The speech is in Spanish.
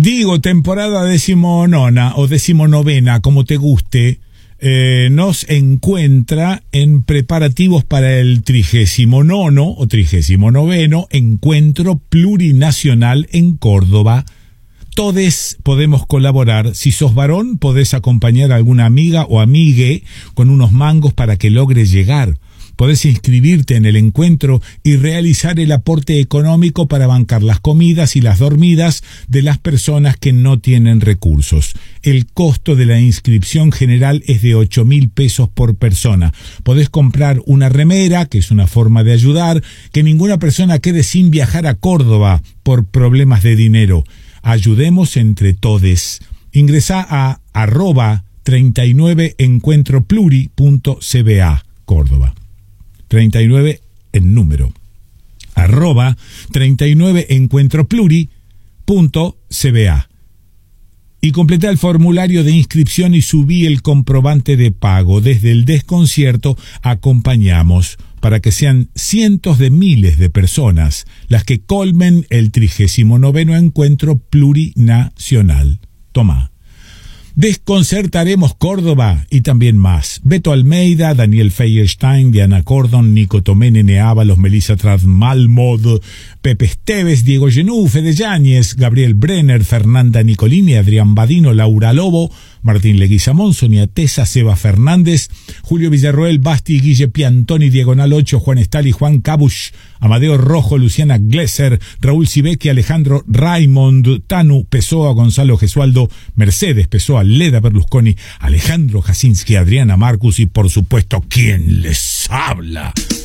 Digo, temporada 19ª o 19ª, como te guste, nos encuentra en preparativos para el 39º o 39º Encuentro Plurinacional en Córdoba. Todes podemos colaborar. Si sos varón, podés acompañar a alguna amiga o amigue con unos mangos para que logre llegar. Podés inscribirte en el encuentro y realizar el aporte económico para bancar las comidas y las dormidas de las personas que no tienen recursos. El costo de la inscripción general es de 8.000 pesos por persona. Podés comprar una remera, que es una forma de ayudar, que ninguna persona quede sin viajar a Córdoba por problemas de dinero. Ayudemos entre todes. Ingresá a @39encuentropluri.cba, Córdoba. 39 en número. @39encuentropluri.cba. Y completá el formulario de inscripción y subí el comprobante de pago. Desde el desconcierto acompañamos para que sean cientos de miles de personas las que colmen el 39º Encuentro Plurinacional. Tomá. Desconcertaremos Córdoba y también más. Beto Almeida, Daniel Feierstein, Diana Cordon, Nico Tomé, Nene Ábalos, Melissa Trasmalmod, Pepe Esteves, Diego Genú, Fede Yáñez, Gabriel Brenner, Fernanda Nicolini, Adrián Badino, Laura Lobo, Martín Leguizamón, Sonia Tesa, Seba Fernández, Julio Villarroel, Basti, Guille Piantoni, Diagonal 8, Juan Estali, Juan Cabush, Amadeo Rojo, Luciana Glesser, Raúl Sibeki, Alejandro Raimond, Tanu Pessoa, Gonzalo Gesualdo, Mercedes Pessoa, Leda Berlusconi, Alejandro Jasinski, Adriana Marcus y por supuesto, ¿quién les habla?